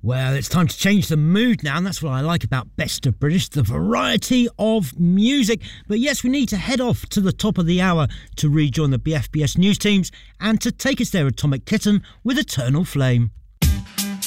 Well, it's time to change the mood now, and that's what I like about Best of British, the variety of music. But yes, we need to head off to the top of the hour to rejoin the BFBS news teams and to take us there, Atomic Kitten with Eternal Flame.